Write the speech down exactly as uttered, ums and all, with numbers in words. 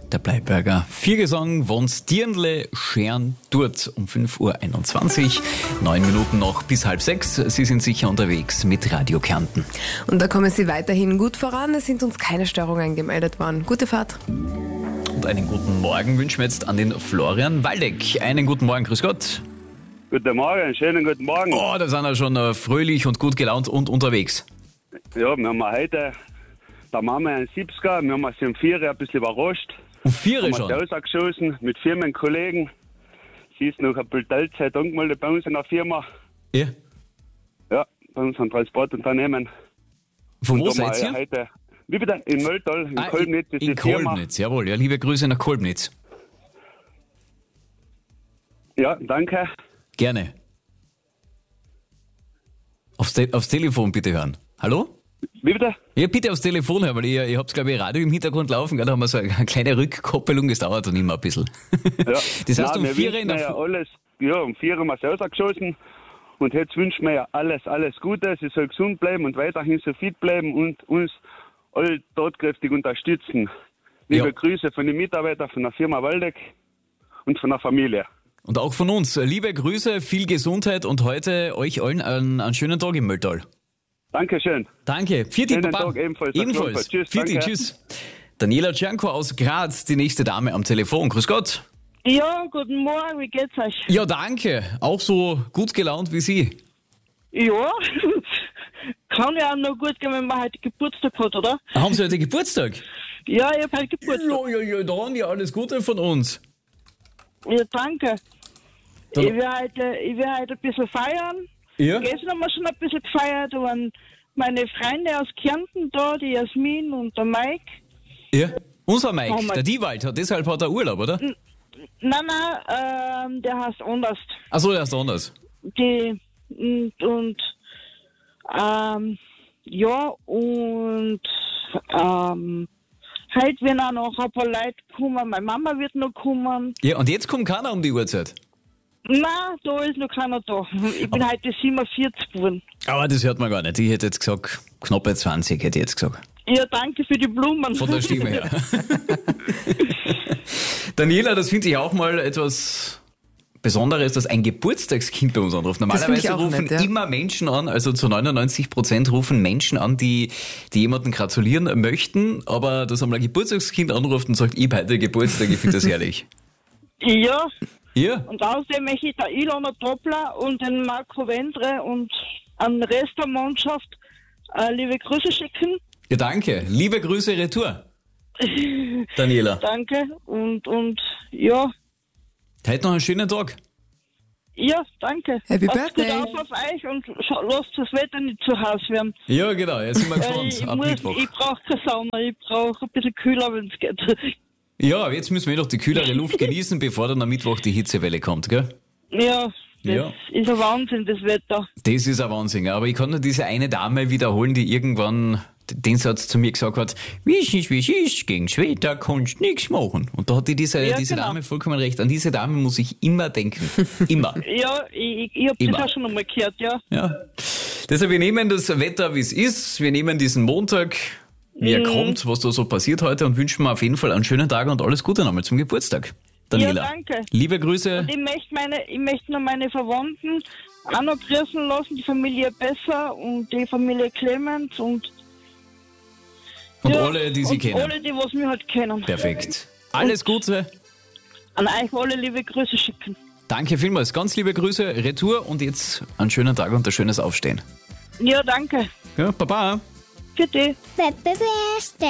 der Bleiberger Viergesang, wann's Dirndle scheren dort um fünf Uhr einundzwanzig. Neun Minuten noch bis halb sechs. Sie sind sicher unterwegs mit Radio Kärnten. Und da kommen Sie weiterhin gut voran. Es sind uns keine Störungen gemeldet worden. Gute Fahrt. Und einen guten Morgen wünschen wir jetzt an den Florian Waldeck. Einen guten Morgen, grüß Gott. Guten Morgen, schönen guten Morgen. Oh, da sind wir schon äh, fröhlich und gut gelaunt und unterwegs. Ja, wir haben heute, da machen wir einen siebziger, wir haben uns um vier ein bisschen überrascht. Um vier haben schon? Wir rausgeschossen mit Firmenkollegen. Sie ist noch ein bisschen Teilzeit angemeldet bei uns in der Firma. Ja. Ja, bei uns ein Transportunternehmen. Von wo Und da haben seid wir ihr? Heute, wie bitte? In Mölltal, in Ah, Kolbnitz ist in die Firma. Kolbnitz, jawohl. Ja, liebe Grüße nach Kolbnitz. Ja, danke. Gerne. Aufs, Te- aufs Telefon bitte hören. Hallo? Wie bitte? Ja, bitte aufs Telefon hören, weil ich, ich hab's, glaube ich, Radio im Hintergrund laufen. Gell? Da haben wir so eine kleine Rückkoppelung, das dauert dann immer ein bisschen. Ja. Das heißt, Nein, um wir vier wünschen in der ja Früh. alles, ja, um vier haben wir sie rausgeschossen. Und jetzt wünschen wir ja alles, alles Gute. Sie soll gesund bleiben und weiterhin so fit bleiben und uns alle tatkräftig unterstützen. Liebe Ja. Grüße von den Mitarbeitern von der Firma Waldeck und von der Familie. Und auch von uns. Liebe Grüße, viel Gesundheit und heute euch allen einen, einen schönen Tag im Mölltal. Dankeschön. Danke. Vierte Schönen Papa. Tag ebenfalls. Ebenfalls. Tschüss, Vierte, danke. tschüss. Daniela Czernko aus Graz, die nächste Dame am Telefon. Grüß Gott. Ja, guten Morgen, wie geht's euch? Ja, danke. Auch so gut gelaunt wie Sie. Ja, kann ja auch noch gut gehen, wenn man heute Geburtstag hat, oder? Haben Sie heute Geburtstag? Ja, ich hab heute Geburtstag. Ja, ja, ja, dann ja, alles Gute von uns. Ja, danke. Dann- Ich will heute, ich will heute ein bisschen feiern. Ja? Gestern haben wir schon ein bisschen gefeiert, da waren meine Freunde aus Kärnten da, die Jasmin und der Mike. Ja. Unser Oh Mike, mein- der Diewald, hat deshalb hat er Urlaub, oder? Nein, nein, ähm, der heißt anders. Achso, der ist anders. Die, und, und ähm, ja, und ähm, heute werden auch noch ein paar Leute kommen. Meine Mama wird noch kommen. Ja, und jetzt kommt keiner um die Uhrzeit. Nein, da ist noch keiner da. Ich bin heute siebenundvierzig geworden. Aber das hört man gar nicht. Ich hätte jetzt gesagt, knappe zwanzig hätte ich jetzt gesagt. Ja, danke für die Blumen. Von der Stimme her. Daniela, das finde ich auch mal etwas Besonderes, dass ein Geburtstagskind bei uns anruft. finde ich Normalerweise auch rufen nett, ja. immer Menschen an, also zu neunundneunzig Prozent rufen Menschen an, die, die jemanden gratulieren möchten. Aber dass einmal ein Geburtstagskind anruft und sagt, ich habe heute Geburtstag, ich finde das herrlich. Ja, Ja? und außerdem möchte ich der Ilona Doppler und den Marco Wendre und an den Rest der Mannschaft äh, liebe Grüße schicken. Ja, danke. Liebe Grüße retour. Daniela. Danke und, und ja, Heute noch einen schönen Tag. ja, danke. Happy Passt Birthday. gut auf auf euch und scha- lasst das Wetter nicht zu heiß werden. Ja, genau. Jetzt sind wir Weil gespannt. ich Ab muss, Mittwoch. ich brauche keine Sauna, ich brauche ein bisschen kühler, wenn es geht. Ja, jetzt müssen wir doch die kühlere Luft genießen, bevor dann am Mittwoch die Hitzewelle kommt, gell? Ja, das Ja. ist ein Wahnsinn, das Wetter. Das ist ein Wahnsinn. Aber ich kann nur diese eine Dame wiederholen, die irgendwann den Satz zu mir gesagt hat, wie es ist, wie es ist, gegen Schwetter kannst nichts machen. Und da hat die diese, Ja, diese genau. Dame vollkommen recht. An diese Dame muss ich immer denken. Immer. Ja, ich, ich habe Immer. das auch schon einmal gehört, ja. Ja. Deshalb, wir nehmen das Wetter, wie es ist. Wir nehmen diesen Montag, wie er kommt, was da so passiert heute und wünschen mir auf jeden Fall einen schönen Tag und alles Gute nochmal zum Geburtstag. Daniela. Ja, danke. Liebe Grüße. Ich möchte meine, ich möchte noch meine Verwandten auch noch grüßen lassen, die Familie Besser und die Familie Clemens und Und ja, alle, die Sie und kennen. alle, die was mich halt kennen. Perfekt. Alles Gute. An euch alle liebe Grüße schicken. Danke vielmals. Ganz liebe Grüße, Retour und jetzt einen schönen Tag und ein schönes Aufstehen. Ja, danke. Ja, Baba. Für dich. Pepe Beste.